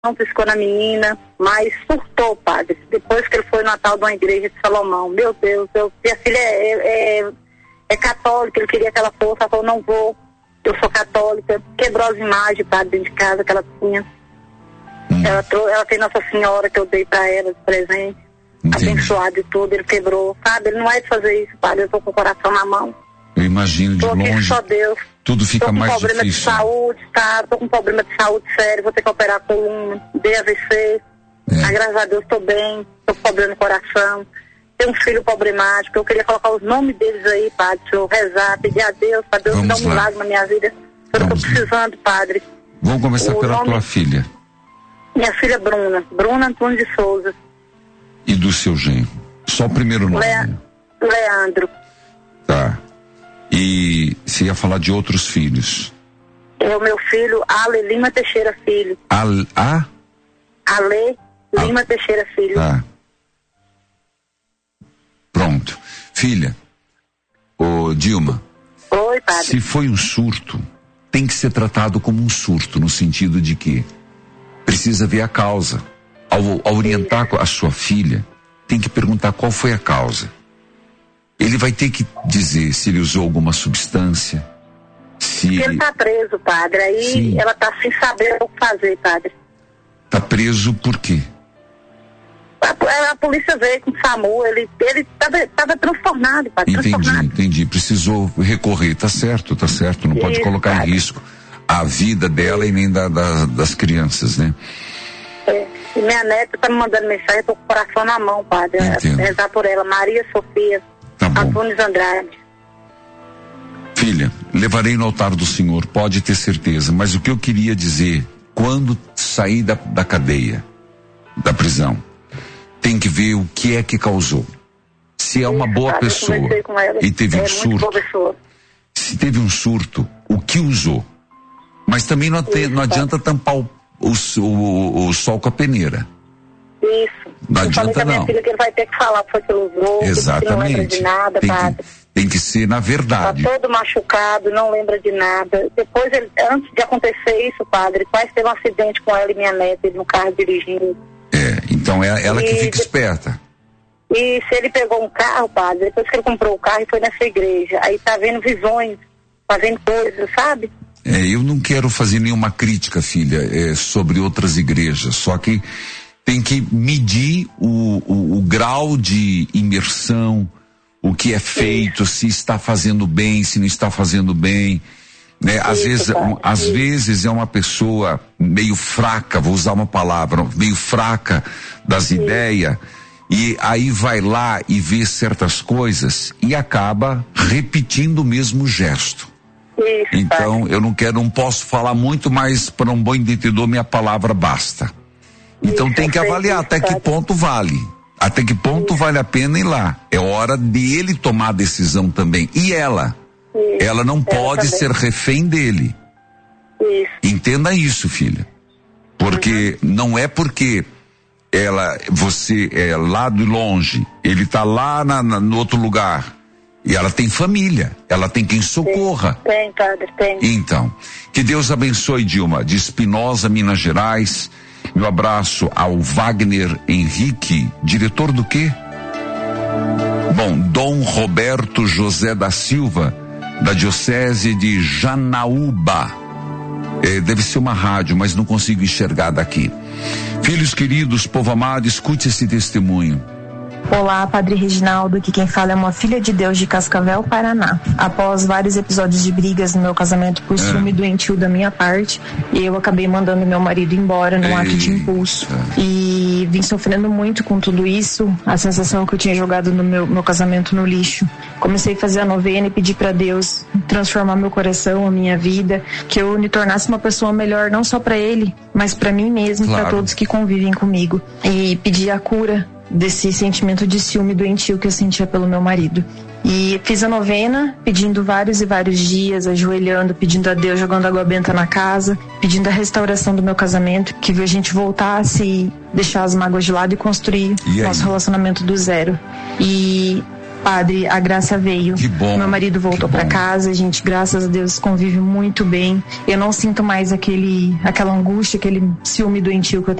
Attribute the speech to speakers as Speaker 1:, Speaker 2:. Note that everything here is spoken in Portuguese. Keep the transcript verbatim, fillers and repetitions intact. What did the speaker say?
Speaker 1: não piscou na menina, mas surtou, padre. Depois que ele foi no Natal de uma igreja de Salomão. Meu Deus, eu, minha filha é, é, é católica, ele queria que ela fosse, ela falou, não vou, eu sou católica. Quebrou as imagens, padre, dentro de casa que ela tinha. Hum. Ela, ela tem Nossa Senhora que eu dei pra ela de presente. Entendi. Abençoado e tudo, ele quebrou, sabe? Ele não é de fazer isso, padre, eu tô com o coração na mão.
Speaker 2: Eu imagino de longe,
Speaker 1: só Deus.
Speaker 2: Tudo fica mais difícil. Tô com problema
Speaker 1: de saúde, tá? Tô com problema de saúde sério, vou ter que operar a coluna, D A V C. É. Mas, graças a Deus, tô bem, tô com problema no coração. Tenho um filho problemático, eu queria colocar os nomes deles aí, padre, se eu rezar, pedir a Deus, pra Deus me dar um milagre na minha vida. Eu Vamos tô precisando, lá. Padre.
Speaker 2: Vamos começar o pela nome... tua filha.
Speaker 1: Minha filha Bruna, Bruna Antônio de Souza.
Speaker 2: E do seu genro? Só o primeiro nome.
Speaker 1: Le... Leandro.
Speaker 2: Tá. E você ia falar de outros filhos?
Speaker 1: É o meu filho, Ale Lima Teixeira Filho.
Speaker 2: A? A?
Speaker 1: Ale Lima a... Teixeira Filho.
Speaker 2: Tá. Pronto. Filha, ô Dilma.
Speaker 1: Oi, padre.
Speaker 2: Se foi um surto, tem que ser tratado como um surto, no sentido de que precisa ver a causa. Ao, ao orientar Isso. a sua filha, tem que perguntar qual foi a causa. Ele vai ter que dizer se ele usou alguma substância. Se
Speaker 1: ele está preso, padre. Aí Sim. ela está sem saber o que fazer, padre.
Speaker 2: Está preso por quê?
Speaker 1: A, a polícia veio com o SAMU, ele estava transtornado, padre.
Speaker 2: Entendi,
Speaker 1: transtornado.
Speaker 2: entendi. Precisou recorrer. Tá certo, tá certo. Não Isso, pode colocar padre. em risco a vida dela e nem da, da, das crianças, né?
Speaker 1: É. E minha neta está me mandando mensagem, eu tô com o coração na mão, padre. Rezar por ela, Maria Sofia.
Speaker 2: Tá bom.
Speaker 1: Antunes Andrade.
Speaker 2: Filha, levarei no altar do Senhor, pode ter certeza, mas o que eu queria dizer, quando sair da, da cadeia, da prisão, tem que ver o que é que causou. Se é uma
Speaker 1: Isso,
Speaker 2: boa
Speaker 1: padre,
Speaker 2: pessoa e teve
Speaker 1: é
Speaker 2: um surto, se teve um surto, o que usou? Mas também não, tem,
Speaker 1: Isso,
Speaker 2: não adianta tampar o, o, o, o sol com a peneira.
Speaker 1: Isso.
Speaker 2: Não adianta não.
Speaker 1: Minha filha que ele vai ter que falar foi que ele usou,
Speaker 2: Exatamente.
Speaker 1: Que não lembra de nada,
Speaker 2: tem,
Speaker 1: padre.
Speaker 2: que, tem que ser na verdade.
Speaker 1: Tá todo machucado, não lembra de nada. Depois, ele, antes de acontecer isso, padre, quase teve um acidente com ela e minha neta, ele no carro dirigindo.
Speaker 2: É, então é ela
Speaker 1: e,
Speaker 2: que fica esperta.
Speaker 1: E se ele pegou um carro, padre, depois que ele comprou o carro e foi nessa igreja, aí tá vendo visões, tá vendo coisas, sabe?
Speaker 2: É, eu não quero fazer nenhuma crítica, filha, é, sobre outras igrejas, só que tem que medir o, o, o grau de imersão, o que é feito, Isso. se está fazendo bem, se não está fazendo bem, né? Às Isso, vezes, um, às vezes é uma pessoa meio fraca, vou usar uma palavra, meio fraca das Isso. ideias, e aí vai lá e vê certas coisas e acaba repetindo o mesmo gesto.
Speaker 1: Isso,
Speaker 2: então,
Speaker 1: pai.
Speaker 2: eu não quero, não posso falar muito, mas para um bom entendedor minha palavra basta. Então Isso, tem que avaliar até que ponto vale, até que ponto Isso. vale a pena ir lá. É hora de ele tomar a decisão também. E ela, Isso. ela não ela pode também. ser refém dele.
Speaker 1: Isso.
Speaker 2: Entenda isso, filha. Porque uhum. não é porque ela, você é lá de longe, ele tá lá na, na, no outro lugar. E ela tem família, ela tem quem socorra.
Speaker 1: Tem, padre, tem.
Speaker 2: Então, que Deus abençoe, Dilma, de Espinosa, Minas Gerais. Meu abraço ao Wagner Henrique, diretor do quê? Bom, Dom Roberto José da Silva, da Diocese de Janaúba. É, deve ser uma rádio, mas não consigo enxergar daqui. Filhos queridos, povo amado, escute esse testemunho.
Speaker 3: Olá, Padre Reginaldo, aqui quem fala é uma filha de Deus de Cascavel, Paraná. Após vários episódios de brigas no meu casamento por ciúme é. doentio da minha parte, eu acabei mandando meu marido embora num Ei. ato de impulso. É. E vim sofrendo muito com tudo isso, a sensação que eu tinha jogado no meu, meu casamento no lixo. Comecei a fazer a novena e pedir para Deus transformar meu coração, a minha vida, que eu me tornasse uma pessoa melhor, não só para ele, mas para mim mesmo, claro. para todos que convivem comigo. E pedir a cura desse sentimento de ciúme doentio que eu sentia pelo meu marido. E fiz a novena, pedindo vários e vários dias, ajoelhando, pedindo a Deus, jogando água benta na casa, pedindo a restauração do meu casamento, que a gente voltasse e deixar as mágoas de lado e construir e nosso relacionamento do zero. E Padre, a graça veio.
Speaker 2: Que bom.
Speaker 3: Meu marido voltou para casa, a gente, graças a Deus, convive muito bem. Eu não sinto mais aquele, aquela angústia, aquele ciúme doentio que eu